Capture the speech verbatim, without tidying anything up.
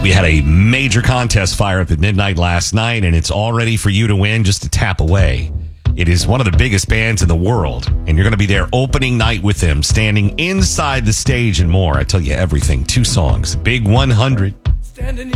We had a major contest fire up at midnight last night, and it's all ready for you to win just a tap away. It is one of the biggest bands in the world, and you're going to be there opening night with them, standing inside the stage and more. I tell you everything. Two songs. Big one hundred.